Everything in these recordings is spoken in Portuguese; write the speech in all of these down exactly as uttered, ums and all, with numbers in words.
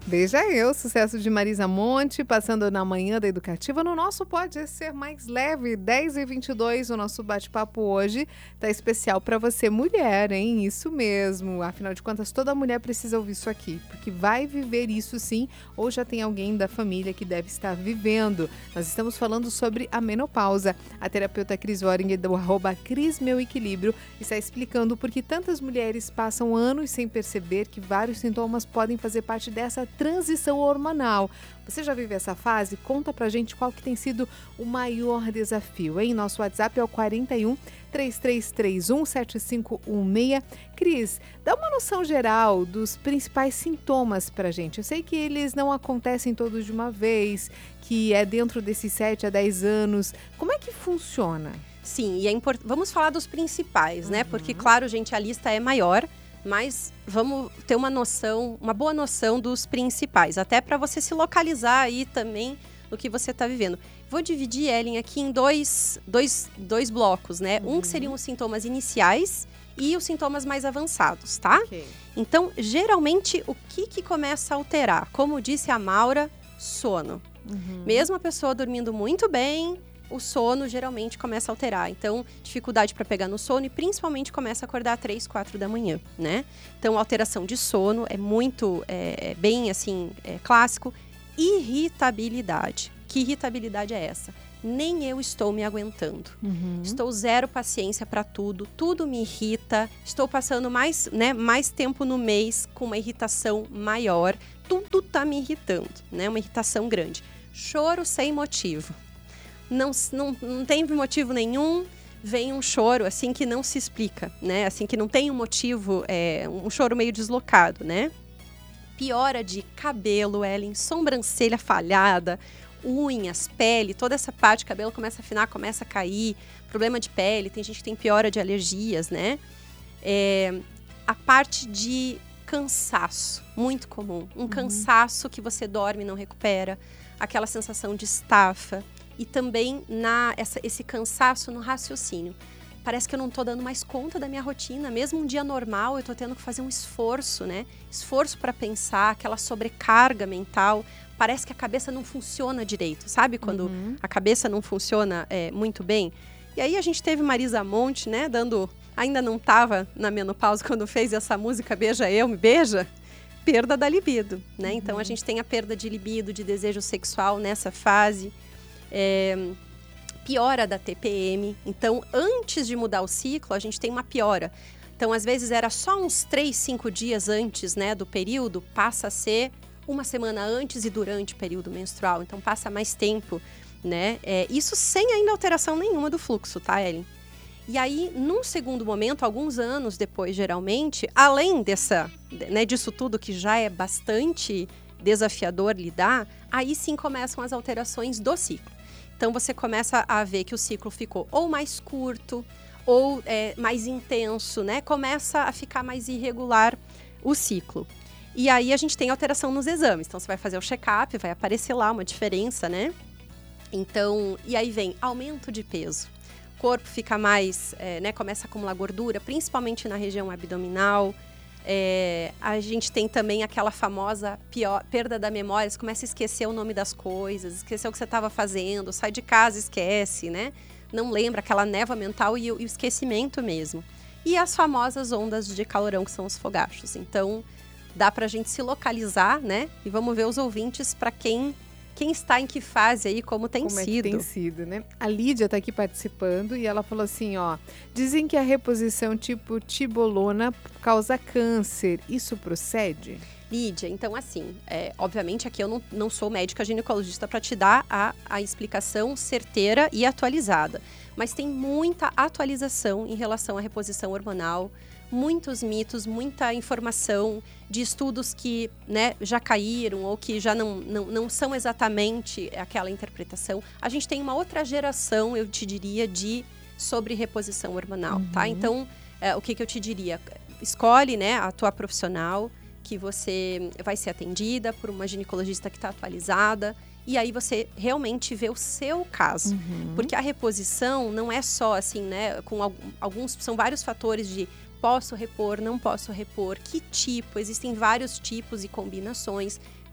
Veja eu, sucesso de Marisa Monte, passando na manhã da Educativa. No nosso Pode Ser Mais Leve, dez e vinte e dois, o nosso bate-papo hoje tá especial para você, mulher, hein? Isso mesmo. Afinal de contas, toda mulher precisa ouvir isso aqui, porque vai viver isso sim, ou já tem alguém da família que deve estar vivendo. Nós estamos falando sobre a menopausa. A terapeuta Cris Waring, do arroba Cris Meu Equilíbrio, está explicando por que tantas mulheres passam anos sem perceber que vários sintomas podem fazer parte dessa transição hormonal. Você já vive essa fase? Conta pra gente qual que tem sido o maior desafio, hein? Nosso WhatsApp é o quarenta e um, três três três um, sete cinco um seis. Cris, dá uma noção geral dos principais sintomas pra gente. Eu sei que eles não acontecem todos de uma vez, que é dentro desses sete a dez anos. Como é que funciona? Sim, e é import... vamos falar dos principais, Uhum. né? Porque, claro, gente, a lista é maior, mas vamos ter uma noção, uma boa noção dos principais, até para você se localizar aí também no que você está vivendo. Vou dividir, Ellen, aqui em dois, dois, dois blocos, né? Uhum. Um que seriam os sintomas iniciais e os sintomas mais avançados, tá? Okay. Então, geralmente, o que, que começa a alterar? Como disse a Maura, sono. Uhum. Mesmo a pessoa dormindo muito bem, o sono geralmente começa a alterar. Então, dificuldade para pegar no sono e principalmente começa a acordar às três, quatro da manhã, né? Então, alteração de sono é muito, é, bem assim, é, clássico. Irritabilidade. Que irritabilidade é essa? Nem eu estou me aguentando. Uhum. Estou zero paciência para tudo, tudo me irrita. Estou passando mais, né, mais tempo no mês com uma irritação maior. Tudo tá me irritando, né? Uma irritação grande. Choro sem motivo. Não, não, não tem motivo nenhum, vem um choro assim que não se explica, né? Assim que não tem um motivo, é, um choro meio deslocado, né? Piora de cabelo, Ellen, sobrancelha falhada, unhas, pele, toda essa parte, cabelo começa a afinar, começa a cair, problema de pele, tem gente que tem piora de alergias, né? É, a parte de cansaço, muito comum, um uhum. cansaço que você dorme e não recupera, aquela sensação de estafa. E também na, essa, esse cansaço no raciocínio. Parece que eu não estou dando mais conta da minha rotina. Mesmo um dia normal, eu estou tendo que fazer um esforço, né? Esforço para pensar, aquela sobrecarga mental. Parece que a cabeça não funciona direito, sabe? Quando uhum. a cabeça não funciona é, muito bem. E aí a gente teve Marisa Monte, né? Dando... Ainda não estava na menopausa quando fez essa música Beija Eu, Me Beija. Perda da libido, né? Uhum. Então a gente tem a perda de libido, de desejo sexual nessa fase. É, piora da T P M. Então, antes de mudar o ciclo, a gente tem uma piora. Então, às vezes, era só uns três, cinco dias antes, né, do período, passa a ser uma semana antes e durante o período menstrual. Então, passa mais tempo, né? É, isso sem ainda alteração nenhuma do fluxo, tá, Ellen? E aí, num segundo momento, alguns anos depois, geralmente, além dessa, né, disso tudo que já é bastante desafiador lidar, aí sim começam as alterações do ciclo. Então, você começa a ver que o ciclo ficou ou mais curto, ou é, mais intenso, né? Começa a ficar mais irregular o ciclo. E aí, a gente tem alteração nos exames. Então, você vai fazer o check-up, vai aparecer lá uma diferença, né? Então, e aí vem aumento de peso. O corpo fica mais, é, né? Começa a acumular gordura, principalmente na região abdominal. É, a gente tem também aquela famosa pior, perda da memória, você começa a esquecer o nome das coisas, esquecer o que você estava fazendo, sai de casa, esquece, né? Não lembra, aquela névoa mental e, e o esquecimento mesmo. E as famosas ondas de calorão, que são os fogachos. Então, dá pra gente se localizar, né? E vamos ver os ouvintes para quem... Quem está em que fase aí, como tem como sido. É que tem sido, né? A Lídia está aqui participando e ela falou assim, ó, dizem que a reposição tipo tibolona causa câncer, isso procede? Lídia, então assim, é, obviamente aqui eu não, não sou médica ginecologista para te dar a, a explicação certeira e atualizada, mas tem muita atualização em relação à reposição hormonal, muitos mitos, muita informação de estudos que, né, já caíram ou que já não, não, não são exatamente aquela interpretação. A gente tem uma outra geração, eu te diria, de sobre reposição hormonal, uhum. tá? Então, é, o que, que eu te diria? Escolhe, né, a tua profissional, que você vai ser atendida por uma ginecologista que está atualizada, e aí você realmente vê o seu caso. Uhum. Porque a reposição não é só assim, né, com alguns, são vários fatores de posso repor, não posso repor, que tipo, existem vários tipos e combinações. Então,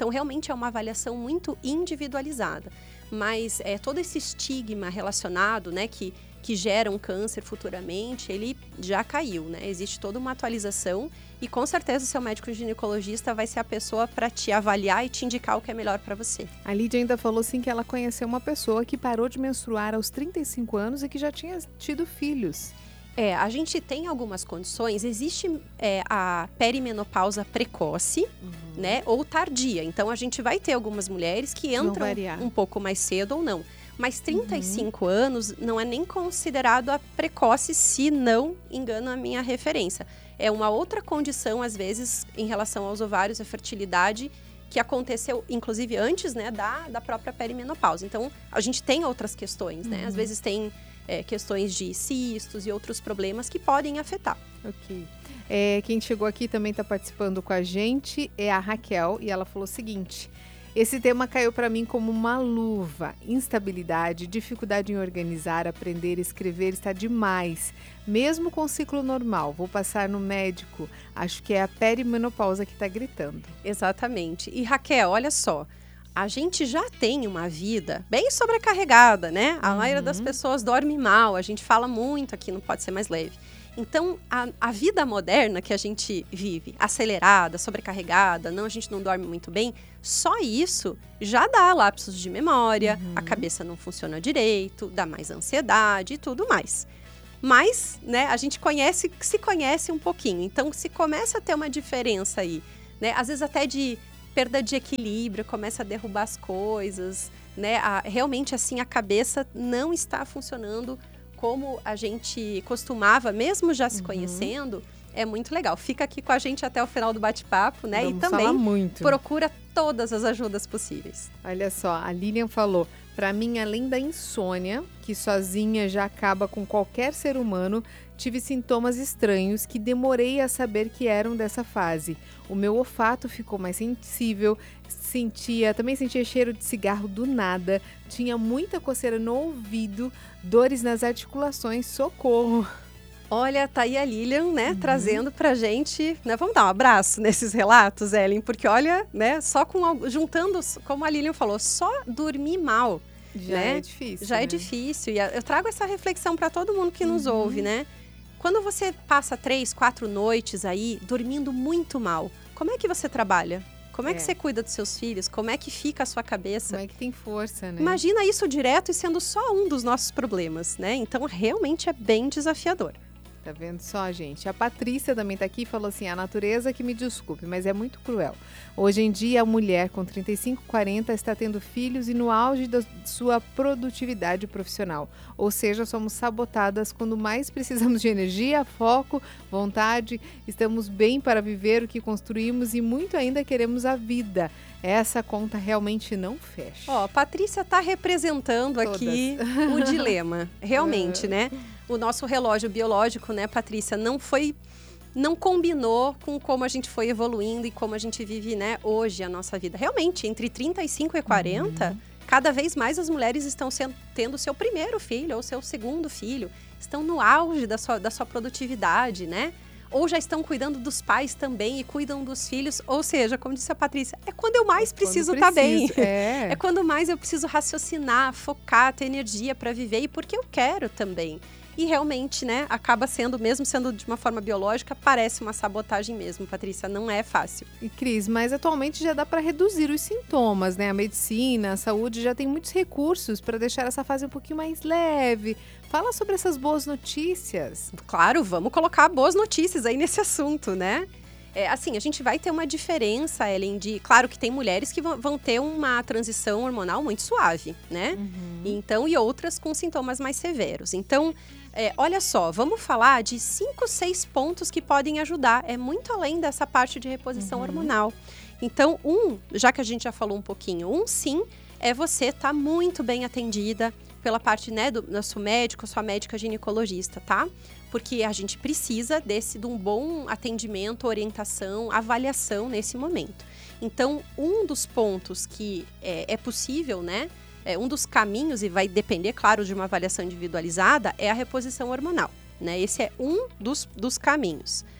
Então, realmente é uma avaliação muito individualizada. Mas é, todo esse estigma relacionado, né, que, que gera um câncer futuramente, ele já caiu, né? Existe toda uma atualização e, com certeza, o seu médico ginecologista vai ser a pessoa para te avaliar e te indicar o que é melhor para você. A Lídia ainda falou, sim, que ela conheceu uma pessoa que parou de menstruar aos trinta e cinco anos e que já tinha tido filhos. É, a gente tem algumas condições, existe é, a perimenopausa precoce, uhum. né, ou tardia. Então, a gente vai ter algumas mulheres que entram um pouco mais cedo ou não. Mas trinta e cinco uhum. anos não é nem considerado a precoce, se não engano a minha referência. É uma outra condição, às vezes, em relação aos ovários e a fertilidade, que aconteceu, inclusive, antes, né, da, da própria perimenopausa. Então, a gente tem outras questões, né? Uhum. Às vezes tem... É, questões de cistos e outros problemas que podem afetar. Ok. É, quem chegou aqui também está participando com a gente é a Raquel e ela falou o seguinte: esse tema caiu para mim como uma luva. Instabilidade, dificuldade em organizar, aprender, escrever está demais. Mesmo com ciclo normal, vou passar no médico. Acho que é a perimenopausa que está gritando. Exatamente. E Raquel, olha só. A gente já tem uma vida bem sobrecarregada, né? A uhum. maioria das pessoas dorme mal, a gente fala muito aqui, não pode ser mais leve. Então, a, a vida moderna que a gente vive, acelerada, sobrecarregada, não, a gente não dorme muito bem, só isso já dá lapsos de memória, uhum. a cabeça não funciona direito, dá mais ansiedade e tudo mais. Mas, né, a gente conhece, se conhece um pouquinho, então se começa a ter uma diferença aí, né? Às vezes até de perda de equilíbrio, começa a derrubar as coisas, né? A, realmente, assim, a cabeça não está funcionando como a gente costumava, mesmo já se uhum. conhecendo. É muito legal. Fica aqui com a gente até o final do bate-papo, né? Vamos e também falar muito. Procura todas as ajudas possíveis. Olha só, a Lilian falou, para mim, além da insônia, que sozinha já acaba com qualquer ser humano, tive sintomas estranhos que demorei a saber que eram dessa fase. O meu olfato ficou mais sensível, sentia, também sentia cheiro de cigarro do nada, tinha muita coceira no ouvido, dores nas articulações, socorro. Olha, tá aí a Lilian, né, uhum. trazendo pra gente, né, vamos dar um abraço nesses relatos, Ellen, porque olha, né, só com, juntando, como a Lilian falou, só dormir mal, já né, é difícil, já né? é difícil, e eu trago essa reflexão para todo mundo que nos uhum. ouve, né, quando você passa três, quatro noites aí, dormindo muito mal, como é que você trabalha? Como é, é que você cuida dos seus filhos? Como é que fica a sua cabeça? Como é que tem força, né? Imagina isso direto e sendo só um dos nossos problemas, né, então realmente é bem desafiador. Tá vendo só, gente? A Patrícia também tá aqui e falou assim, a natureza que me desculpe, mas é muito cruel. Hoje em dia, a mulher com trinta e cinco, quarenta está tendo filhos e no auge da sua produtividade profissional. Ou seja, somos sabotadas quando mais precisamos de energia, foco, vontade. Estamos bem para viver o que construímos e muito ainda queremos a vida. Essa conta realmente não fecha. Ó, Patrícia tá representando Todas. aqui o dilema. Realmente, né? O nosso relógio biológico, né, Patrícia, não foi, não combinou com como a gente foi evoluindo e como a gente vive, né, hoje a nossa vida. Realmente, entre trinta e cinco e quarenta, uhum. cada vez mais as mulheres estão sendo, tendo seu primeiro filho ou seu segundo filho, estão no auge da sua, da sua produtividade, né? Ou já estão cuidando dos pais também e cuidam dos filhos. Ou seja, como disse a Patrícia, é quando eu mais é preciso estar tá bem. É. É quando mais eu preciso raciocinar, focar, ter energia para viver e porque eu quero também. E realmente, né, acaba sendo, mesmo sendo de uma forma biológica, parece uma sabotagem mesmo, Patrícia, não é fácil. E Cris, mas atualmente já dá para reduzir os sintomas, né? A medicina, a saúde já tem muitos recursos para deixar essa fase um pouquinho mais leve. Fala sobre essas boas notícias. Claro, vamos colocar boas notícias aí nesse assunto, né? É, assim, a gente vai ter uma diferença, Ellen, de... Claro que tem mulheres que vão, vão ter uma transição hormonal muito suave, né? Uhum. Então, e outras com sintomas mais severos. Então, é, olha só, vamos falar de cinco, seis pontos que podem ajudar. É muito além dessa parte de reposição uhum. hormonal. Então, um, já que a gente já falou um pouquinho, um sim, é você estar tá muito bem atendida pela parte, né, do nosso médico, sua médica ginecologista, tá? Porque a gente precisa desse, de um bom atendimento, orientação, avaliação nesse momento. Então, um dos pontos que é, é possível, né? É, um dos caminhos, e vai depender, claro, de uma avaliação individualizada, é a reposição hormonal, né? Esse é um dos, dos caminhos.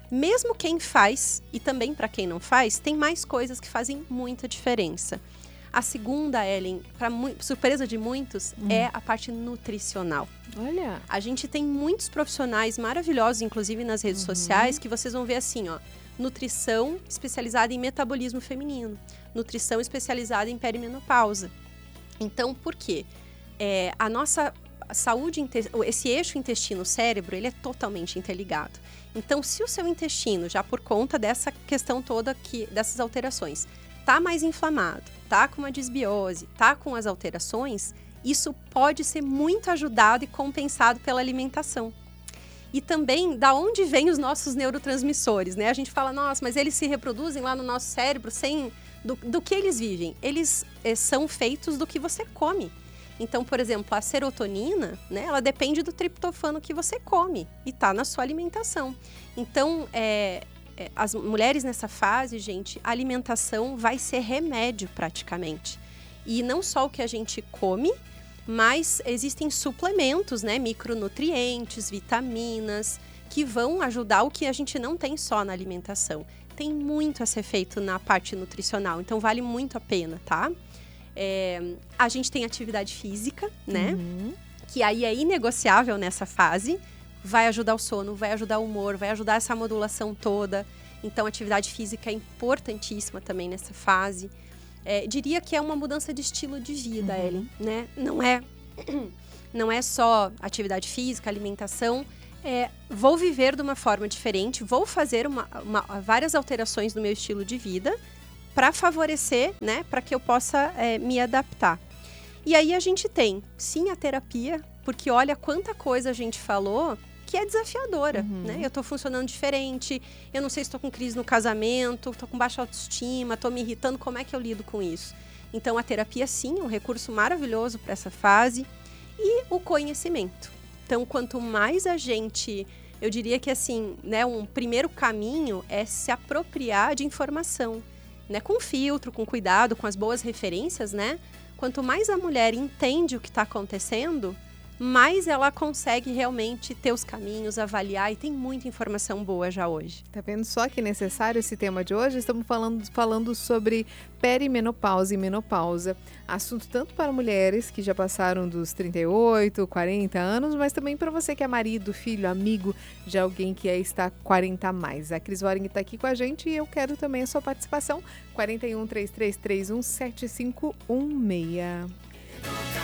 Mesmo quem faz, e também para quem não faz, tem mais coisas que fazem muita diferença. A segunda, Ellen, para surpresa de muitos, hum. é a parte nutricional. Olha! A gente tem muitos profissionais maravilhosos, inclusive nas redes uhum. sociais, que vocês vão ver assim, ó. Nutrição especializada em metabolismo feminino. Nutrição especializada em perimenopausa. Então, por quê? É, a nossa saúde, esse eixo intestino-cérebro, ele é totalmente interligado. Então, se o seu intestino, já por conta dessa questão toda, que, dessas alterações, tá mais inflamado, tá com uma disbiose, tá com as alterações, isso pode ser muito ajudado e compensado pela alimentação. E também, da onde vêm os nossos neurotransmissores, né? A gente fala, nossa, mas eles se reproduzem lá no nosso cérebro sem... Do, do que eles vivem? Eles é, são feitos do que você come. Então, por exemplo, a serotonina, né? Ela depende do triptofano que você come e tá na sua alimentação. Então, é, é, as mulheres nessa fase, gente, a alimentação vai ser remédio praticamente. E não só o que a gente come, mas existem suplementos, né, micronutrientes, vitaminas, que vão ajudar o que a gente não tem só na alimentação. Tem muito a ser feito na parte nutricional, então vale muito a pena, tá? É, a gente tem atividade física, né, uhum. que aí é inegociável nessa fase, vai ajudar o sono, vai ajudar o humor, vai ajudar essa modulação toda. Então, atividade física é importantíssima também nessa fase. É, diria que é uma mudança de estilo de vida, uhum. Ellen, né? Não é, não é só atividade física, alimentação. É, vou viver de uma forma diferente, vou fazer uma, uma, várias alterações no meu estilo de vida para favorecer, né? Para que eu possa é, me adaptar. E aí a gente tem, sim, a terapia, porque olha quanta coisa a gente falou que é desafiadora, uhum. né? Eu tô funcionando diferente, eu não sei se estou com crise no casamento, estou com baixa autoestima, estou me irritando, como é que eu lido com isso? Então, a terapia, sim, é um recurso maravilhoso para essa fase. E o conhecimento. Então, quanto mais a gente, eu diria que, assim, né, um primeiro caminho é se apropriar de informação, né? Com filtro, com cuidado, com as boas referências, né? Quanto mais a mulher entende o que está acontecendo, mais ela consegue realmente ter os caminhos, avaliar, e tem muita informação boa já hoje. Tá vendo só que necessário esse tema de hoje? Estamos falando, falando sobre perimenopausa e menopausa. Assunto tanto para mulheres que já passaram dos trinta e oito, quarenta anos, mas também para você que é marido, filho, amigo de alguém que é, está quarenta a mais. A Cris Waring está aqui com a gente e eu quero também a sua participação. quatro um, três três três um, sete cinco um seis.